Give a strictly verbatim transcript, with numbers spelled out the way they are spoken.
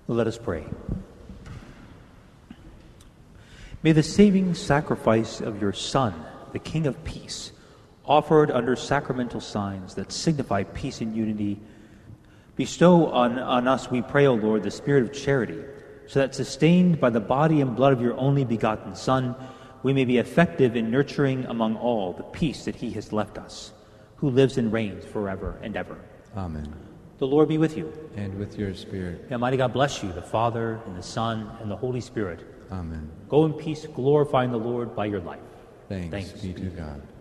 Let us pray. May the saving sacrifice of your Son, the King of Peace, offered under sacramental signs that signify peace and unity, bestow on, on us, we pray, O Lord, the spirit of charity, so that, sustained by the body and blood of your only begotten Son, we may be effective in nurturing among all the peace that he has left us, who lives and reigns forever and ever. Amen. The Lord be with you. And with your spirit. May Almighty God bless you, the Father, and the Son, and the Holy Spirit. Amen. Go in peace, glorifying the Lord by your life. Thanks, Thanks be to God.